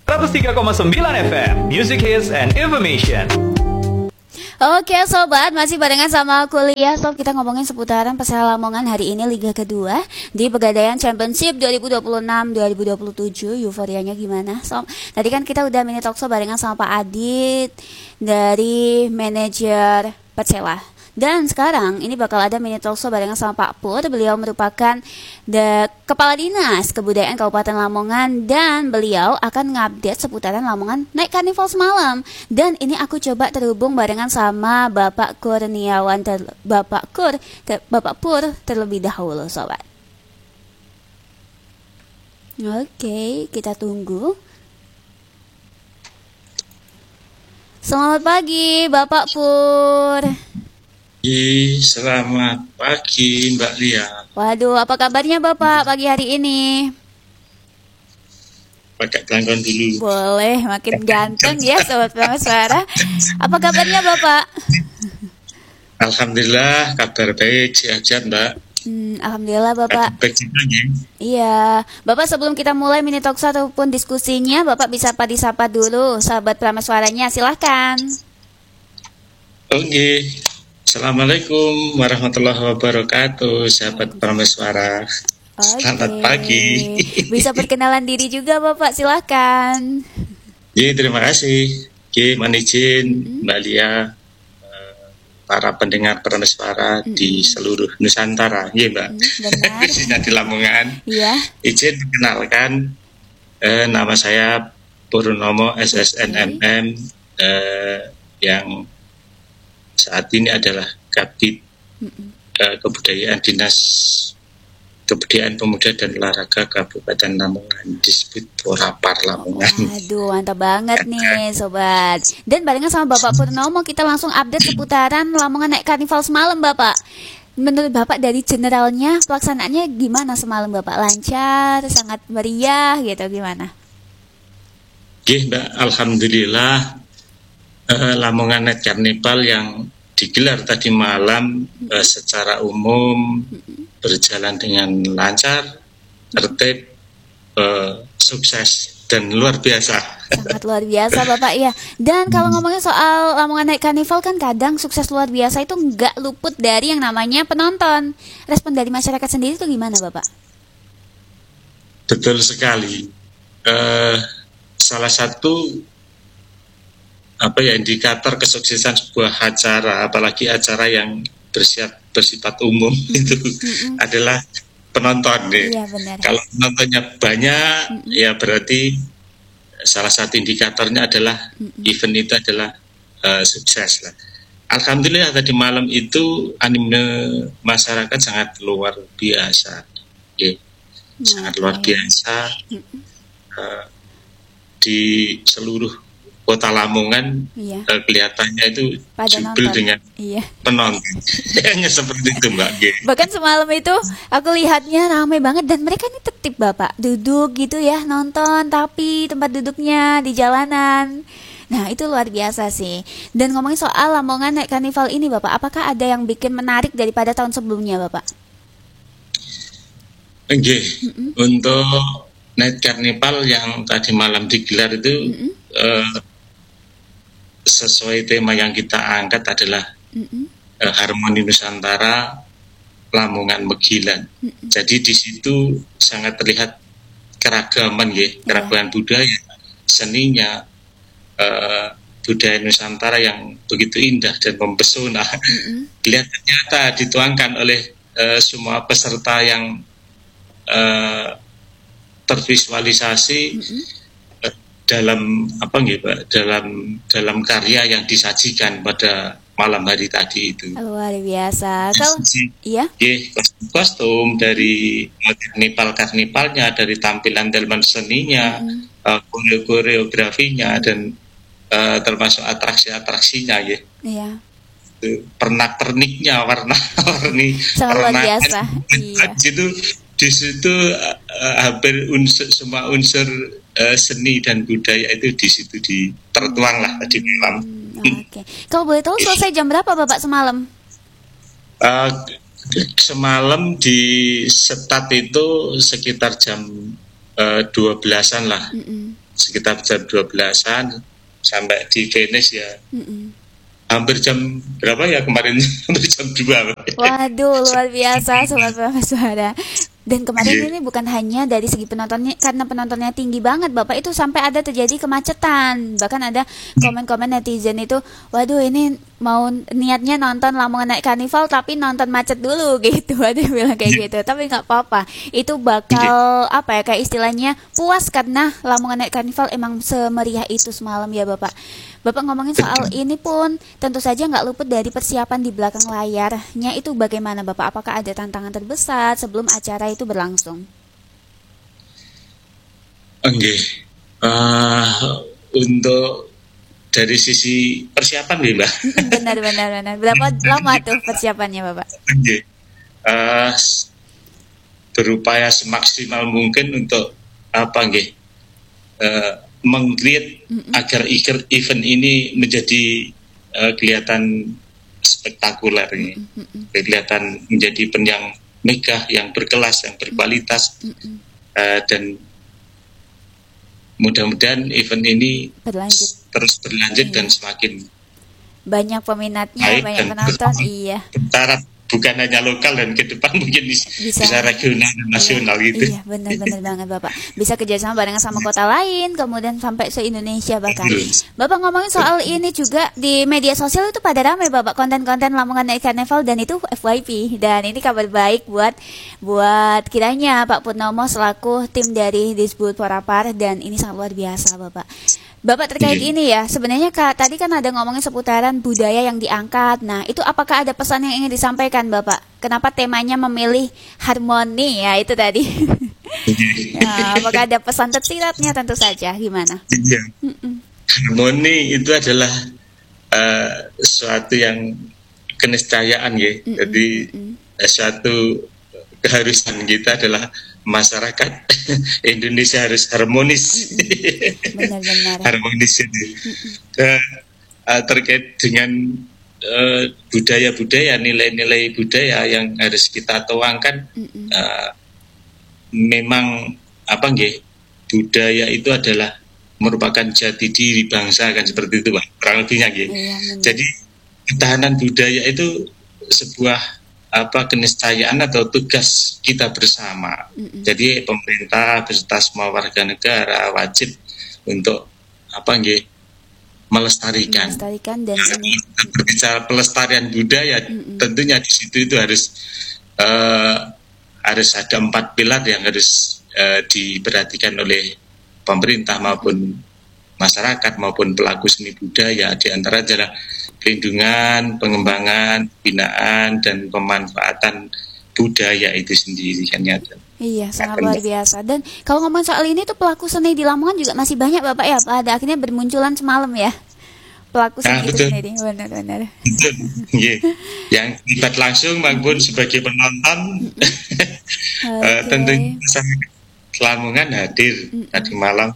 103,9 FM Music Hits and Information. Oke sobat, masih barengan sama Kuliah Sob. Kita ngomongin seputaran Persela Lamongan hari ini Liga kedua di Pegadaian Championship 2026-2027. Euforianya gimana Sob? Tadi kan kita udah mini talkshow barengan sama Pak Adit dari manajer Persela. Dan sekarang ini bakal ada mini talkshow barengan sama Pak Pur. Beliau merupakan Kepala Dinas Kebudayaan Kabupaten Lamongan. Dan beliau akan ngupdate seputaran Lamongan naik karnival semalam. Dan ini aku coba terhubung barengan sama Bapak Kurniawan Bapak Pur terlebih dahulu sobat. Oke, kita tunggu. Selamat pagi Bapak Pur. Selamat pagi Mbak Lia. Waduh, apa kabarnya Bapak pagi hari ini? Pakai pelanggan dulu. Boleh, makin ganteng ya Sobat Pengamat Suara. Apa kabarnya Bapak? Alhamdulillah, kabar baik, sehat Mbak. Alhamdulillah Bapak. Baik juga ya. Iya, Bapak sebelum kita mulai mini talkshow ataupun diskusinya, Bapak bisa disapa dulu sahabat Pengamat Suaranya, silahkan. Oke. Assalamualaikum warahmatullahi wabarakatuh, sahabat Pengamat Suara. Selamat pagi. Bisa perkenalan diri juga Bapak, silahkan. Terima kasih. Mohon izin Mbak Lia, para pendengar Pengamat Suara di seluruh Nusantara. Mbak. Benar. Khususnya di Lamongan. Iya. Izin perkenalkan, nama saya Purnomo SSNMM, yang saat ini adalah Kabid Kebudayaan Dinas Kebudayaan Pemuda dan Olahraga Kabupaten Lamongan, disebut Porapar Lamongan. Aduh, mantap banget nih sobat. Dan barengan sama Bapak Purnomo kita langsung update seputaran Lamongan naik karnival semalam Bapak. Menurut Bapak dari generalnya pelaksanaannya gimana semalam Bapak? Lancar, sangat meriah gitu gimana? Mbak, alhamdulillah. Lamongan Night Carnival yang digelar tadi malam secara umum berjalan dengan lancar, tertib, sukses dan luar biasa. Sangat luar biasa Bapak ya. Dan kalau ngomongin soal Lamongan Night Carnival kan kadang sukses luar biasa itu nggak luput dari yang namanya penonton. Respon dari masyarakat sendiri itu gimana Bapak? Betul sekali. Salah satu indikator kesuksesan sebuah acara, apalagi acara yang bersifat umum itu adalah penonton deh. Iya, benar. Kalau penontonnya banyak, ya berarti salah satu indikatornya adalah event itu adalah sukses lah. Alhamdulillah tadi malam itu anime masyarakat sangat luar biasa, sangat luar biasa. Di seluruh Kota Lamongan kelihatannya itu jubel dengan penonton. Kayaknya seperti itu Mbak. Bahkan semalam itu aku lihatnya ramai banget dan mereka ini tertib Bapak. Duduk gitu ya nonton tapi tempat duduknya di jalanan. Nah itu luar biasa sih. Dan ngomongin soal Lamongan Night Carnival ini Bapak, apakah ada yang bikin menarik daripada tahun sebelumnya Bapak? Untuk Night Carnival yang tadi malam digelar itu sesuai tema yang kita angkat adalah Harmoni Nusantara Lamongan Megilan. Jadi di situ sangat terlihat keragaman keragaman budaya, seninya, budaya Nusantara yang begitu indah dan mempesona. Kelihatan nyata dituangkan oleh semua peserta yang tervisualisasi dalam dalam karya yang disajikan pada malam hari tadi itu. Luar biasa. Kalau kostum dari karnivalnya, dari tampilan seninya, koreografinya dan termasuk atraksinya pernak-perniknya, warna-warni sangat luar biasa. Di situ hampir semua unsur seni dan budaya itu di situ tertuang lah tadi malam. Oke. Kalau boleh tahu selesai jam berapa Bapak semalam? Semalam di start itu sekitar jam 12-an lah. sekitar jam 12-an sampai di Venice ya. Hampir jam berapa ya kemarin? Hampir jam 2. Waduh, luar biasa Sobat Bapak Suara. Dan kemarin ini bukan hanya dari segi penontonnya, karena penontonnya tinggi banget Bapak, itu sampai ada terjadi kemacetan. Bahkan ada komen-komen netizen itu, waduh ini mau niatnya nonton Lamongan Night Carnival tapi nonton macet dulu gitu. Ada yang bilang kayak gitu. Tapi nggak apa-apa. Itu bakal apa ya, kayak istilahnya puas karena Lamongan Night Carnival emang semeriah itu semalam ya Bapak. Bapak ngomongin soal ini pun tentu saja nggak luput dari persiapan di belakang layarnya. Itu bagaimana Bapak? Apakah ada tantangan terbesar sebelum acara itu berlangsung? Untuk dari sisi persiapan nih Mbak. Benar. Berapa lama tuh persiapannya Bapak? Berupaya semaksimal mungkin untuk meng-create agar event ini menjadi kelihatan spektakuler, kelihatan menjadi event yang megah, yang berkelas, yang berkualitas, dan mudah-mudahan event ini terus berlanjut dan semakin banyak peminatnya, banyak penonton. Iya. Bertaraf bukan hanya lokal dan ke depan mungkin bisa regional dan nasional gitu. Iya, benar banget Bapak. Bisa kerjasama barengan sama kota lain, kemudian sampai se-Indonesia bahkan. Bapak ngomongin soal ini juga di media sosial itu pada ramai Bapak konten-konten Lamongan Night Carnival dan itu FYP. Dan ini kabar baik buat kiranya Pak Purnomo selaku tim dari Disbud Porapar, dan ini sangat luar biasa Bapak. Bapak terkait ini ya, sebenarnya tadi kan ada ngomongin seputaran budaya yang diangkat. Nah, itu apakah ada pesan yang ingin disampaikan Bapak? Kenapa temanya memilih harmoni ya itu tadi? Nah, apakah ada pesan tersiratnya? Tentu saja, gimana? Iya. Harmoni itu adalah suatu yang keniscayaan ya. Jadi suatu keharusan kita adalah masyarakat Indonesia harus harmonis. Benar. Harmonis itu. Terkait dengan budaya-budaya, nilai-nilai budaya yang harus kita tuangkan, memang budaya itu adalah merupakan jati diri bangsa, kan seperti itu Pak, kurang lebihnya gitu. Jadi ketahanan budaya itu sebuah keniscayaan atau tugas kita bersama. Jadi pemerintah beserta semua warga negara wajib untuk melestarikan dan berbicara pelestarian budaya, tentunya di situ itu harus ada 4 pilar yang harus diperhatikan oleh pemerintah maupun masyarakat maupun pelaku seni budaya. Di antara adalah pelindungan, pengembangan, pembinaan, dan pemanfaatan budaya itu sendiri kan ya. Iya, sangat luar biasa. Dan kalau ngomong soal ini tuh pelaku seni di Lamongan juga masih banyak Bapak ya, pada akhirnya bermunculan semalam ya pelaku seni itu sendiri. Benar. Yang terlibat langsung maupun sebagai penonton. Tentunya Lamongan hadir tadi malam.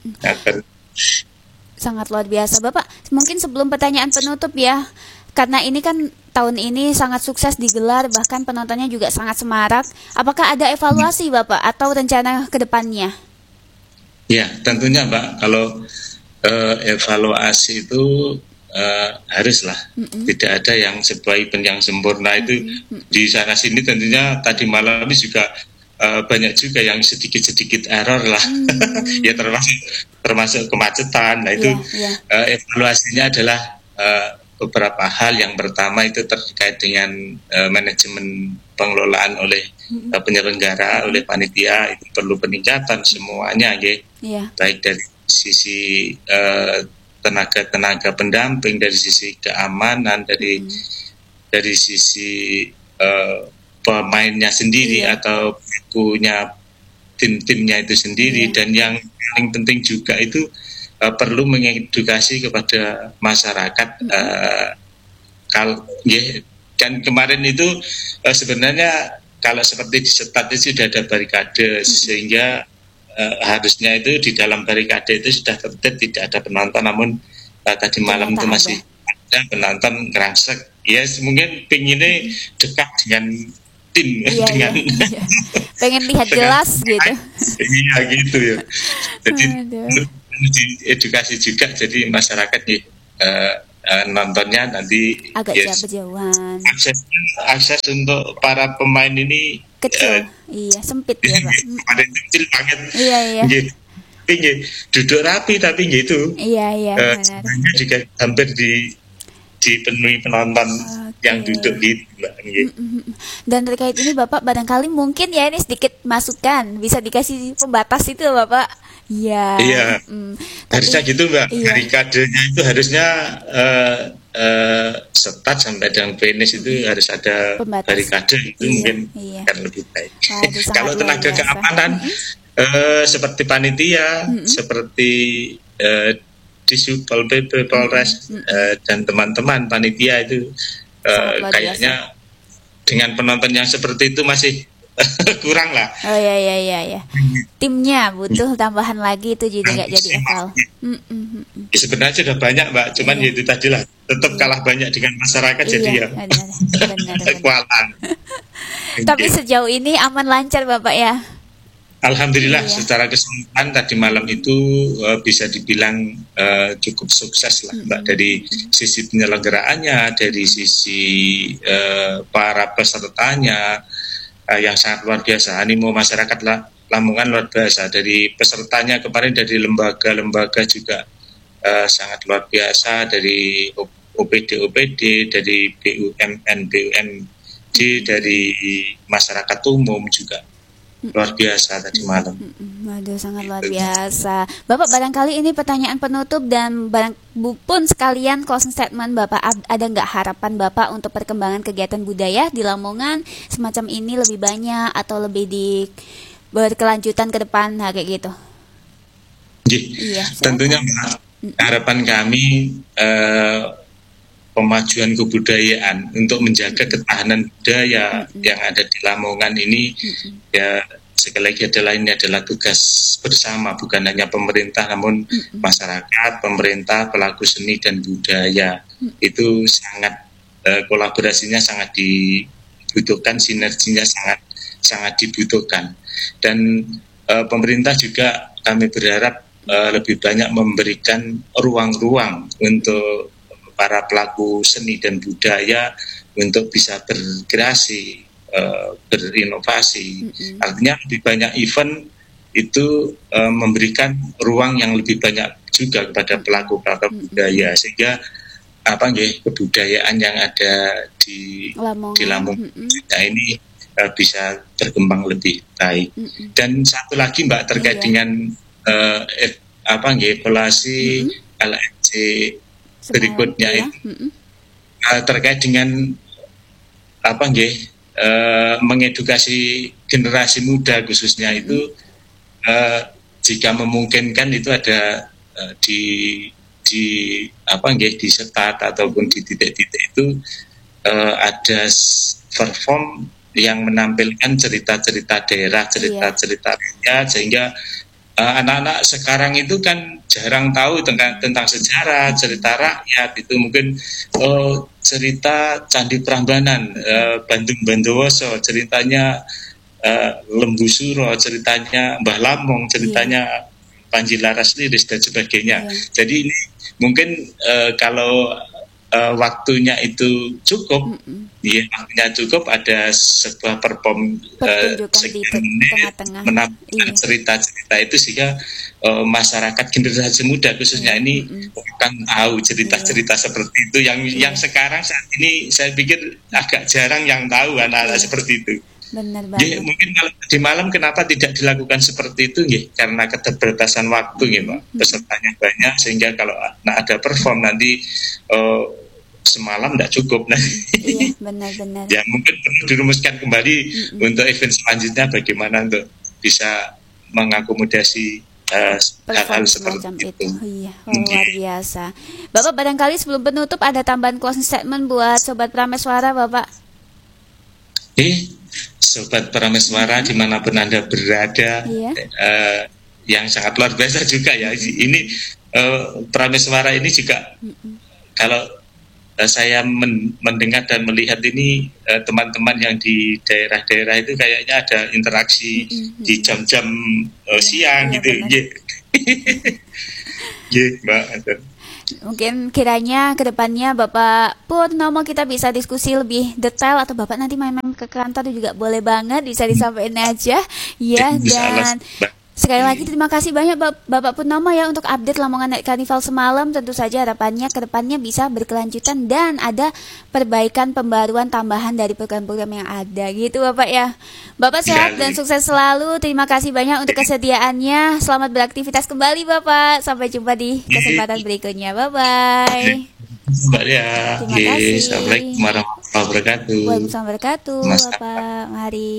Sangat luar biasa Bapak. Mungkin sebelum pertanyaan penutup ya, karena ini kan tahun ini sangat sukses digelar, bahkan penontonnya juga sangat semarak. Apakah ada evaluasi Bapak atau rencana ke depannya? Ya, tentunya Mbak, kalau evaluasi itu haruslah. Tidak ada yang sebuah event yang sempurna itu di sana sini. Tentunya tadi malam ini juga banyak juga yang sedikit error lah. Ya termasuk kemacetan. Nah itu evaluasinya adalah beberapa hal. Yang pertama itu terkait dengan manajemen pengelolaan oleh penyelenggara, oleh panitia. Itu perlu peningkatan semuanya ya. Baik dari sisi tenaga pendamping, dari sisi keamanan, dari sisi pemainnya sendiri atau punya tim-timnya itu sendiri. Dan yang paling penting juga itu perlu mengedukasi kepada masyarakat. Kan kemarin itu sebenarnya kalau seperti di Setat itu sudah ada barikade, sehingga harusnya itu di dalam barikade itu sudah tertib, tidak ada penonton. Namun tadi malam itu masih ada penonton ngerangsek. Ya mungkin pengennya dekat dengan tim, pengen lihat jelas gitu. Iya gitu ya. Jadi edukasi juga, jadi masyarakat nontonnya nanti agak jauh-jauhan. Akses untuk para pemain ini Kecil, iya sempit ya Pak. ada kecil banget. Iya. Tinggi, duduk rapi tapi gitu. Iya benar. Juga hampir dipenuhi penonton yang duduk gitu, Mbak. Dan terkait ini Bapak barangkali mungkin ya ini sedikit masukan, bisa dikasih pembatas itu Bapak. Iya. Harusnya gitu Mbak. Iya. Barikadenya itu harusnya start sampai dengan finish itu harus ada Pembatas. barikade, itu mungkin akan lebih baik. Kalau tenaga keamanan seperti panitia, seperti Disupol PP Polres dan teman-teman panitia itu kayaknya dengan penonton yang seperti itu masih kurang lah. Oh iya. Timnya butuh tambahan lagi itu jadi nggak jadi eval. Ya, sebenarnya sudah banyak Mbak, cuman ya itu tadilah tetap kalah banyak dengan masyarakat, jadi ya benar. kewalahan. Tapi sejauh ini aman lancar Bapak ya. Alhamdulillah secara keseluruhan tadi malam itu bisa dibilang cukup sukses lah Mbak, dari sisi penyelenggaraannya, dari sisi para pesertanya yang sangat luar biasa. Animo masyarakat Lamongan luar biasa, dari pesertanya kemarin dari lembaga-lembaga juga sangat luar biasa, dari OPD, dari BUMN, BUMD, dari masyarakat umum juga luar biasa tadi malam. Waduh, sangat luar biasa. Bapak, barangkali ini pertanyaan penutup dan pun sekalian closing statement Bapak, ada nggak harapan Bapak untuk perkembangan kegiatan budaya di Lamongan semacam ini lebih banyak atau lebih berkelanjutan ke depan, kayak gitu? Iya, tentunya harapan kami pemajuan kebudayaan untuk menjaga ketahanan budaya yang ada di Lamongan ini ya sekali lagi ini adalah tugas bersama, bukan hanya pemerintah namun masyarakat, pemerintah, pelaku seni dan budaya. Itu sangat kolaborasinya sangat dibutuhkan, sinerginya sangat dibutuhkan. Dan pemerintah juga kami berharap lebih banyak memberikan ruang-ruang untuk para pelaku seni dan budaya untuk bisa berkreasi, berinovasi. Artinya lebih banyak event itu memberikan ruang yang lebih banyak juga kepada pelaku budaya, sehingga kebudayaan yang ada di Lamongan ini bisa berkembang lebih baik. Dan satu lagi Mbak, terkait dengan evaluasi LNC berikutnya itu terkait dengan mengedukasi generasi muda khususnya itu jika memungkinkan itu ada di setat ataupun di titik-titik itu ada perform yang menampilkan cerita-cerita daerah, cerita-cerita rakyat, sehingga anak-anak sekarang itu kan jarang tahu tentang sejarah, cerita rakyat. Itu mungkin cerita Candi Prambanan, Bandung Bandowoso, ceritanya Lembu Suro, ceritanya Mbah Lamong, ceritanya Panji Laras Liris dan sebagainya. Jadi ini mungkin kalau waktunya itu cukup, waktunya cukup, ada sebuah sekian menit menampilkan cerita-cerita itu, sehingga masyarakat generasi muda khususnya ini akan tahu cerita-cerita seperti itu yang sekarang saat ini saya pikir agak jarang yang tahu anak-anak seperti itu. Benar banget. Mungkin kalau di malam kenapa tidak dilakukan seperti itu? Karena keterbatasan waktu, Mbak. Pesertanya banyak, sehingga kalau ada perform nanti semalam tidak cukup. Iya, benar-benar. Ya mungkin perlu dirumuskan kembali untuk event selanjutnya bagaimana untuk bisa mengakomodasi hal-hal seperti itu. Iya, luar biasa. Bapak, barangkali sebelum penutup ada tambahan closing statement buat Sobat Prameswara, Bapak? Sobat Prameswara dimanapun Anda berada, yang sangat luar biasa juga ya. Ini Prameswara ini juga kalau saya mendengar dan melihat ini teman-teman yang di daerah-daerah itu kayaknya ada interaksi di jam-jam siang gitu. Nggih, Mbak. Mungkin kiranya ke depannya Bapak Purnomo kita bisa diskusi lebih detail, atau Bapak nanti main-main ke kantor juga boleh banget, bisa disampaikan aja ya. Dan sekali lagi terima kasih banyak Bapak Purnomo ya untuk update Lamongan Night Carnival semalam. Tentu saja harapannya ke depannya bisa berkelanjutan dan ada perbaikan, pembaruan, tambahan dari program-program yang ada gitu Bapak ya. Bapak sehat dan sukses selalu. Terima kasih banyak untuk kesediaannya. Selamat beraktivitas kembali Bapak. Sampai jumpa di kesempatan berikutnya. Bye-bye. Mbak Ria. Terima kasih. Assalamualaikum warahmatullahi wabarakatuh. Waalaikumsalam wabarakatuh Bapak. Mari.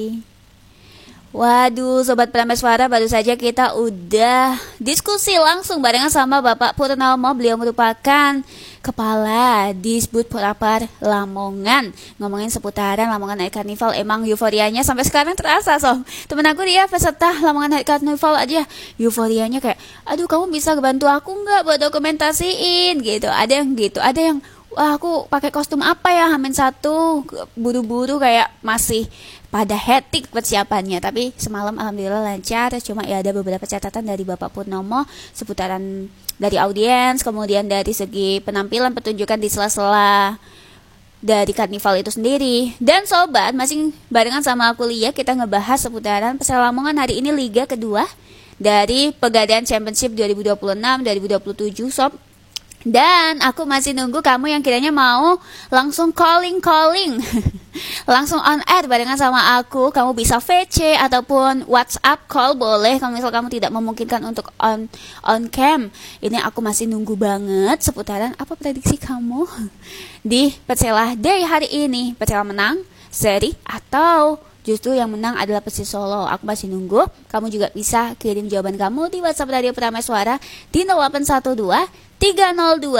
Waduh, Sobat Prameswara, baru saja kita udah diskusi langsung barengan sama Bapak Purnomo. Beliau merupakan Kepala Disbud Porapar Lamongan. Ngomongin seputaran Lamongan Night Carnival, emang euforianya sampai sekarang terasa, Sob. Temen aku dia peserta Lamongan Night Carnival aja, euforianya kayak, aduh kamu bisa bantu aku nggak buat dokumentasiin gitu. Ada yang gitu, ada yang wah aku pakai kostum apa ya, Hamin satu, buru-buru kayak masih pada hektik persiapannya. Tapi semalam alhamdulillah lancar. Cuma ya ada beberapa catatan dari Bapak Purnomo seputaran dari audiens, kemudian dari segi penampilan, pertunjukan di sela-sela dari karnival itu sendiri. Dan sobat, masih barengan sama aku Lia, kita ngebahas seputaran Persela Lamongan hari ini Liga kedua dari Pegadaian Championship 2026-2027 sob. Dan aku masih nunggu kamu yang kiranya mau langsung calling langsung on air barengan sama aku. Kamu bisa VC ataupun WhatsApp call boleh kalau misal kamu tidak memungkinkan untuk on cam. Ini aku masih nunggu banget seputaran apa prediksi kamu di Persela Day hari ini. Persela menang seri atau justru yang menang adalah Persis Solo? Aku masih nunggu. Kamu juga bisa kirim jawaban kamu di WhatsApp Radio Prameswara di 0812 302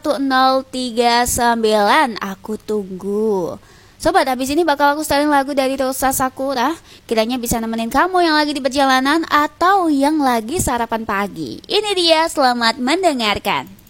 1039. Aku tunggu. Sobat, habis ini bakal aku setelin lagu dari Rosa Sakura. Kiranya bisa nemenin kamu yang lagi di perjalanan atau yang lagi sarapan pagi. Ini dia, selamat mendengarkan.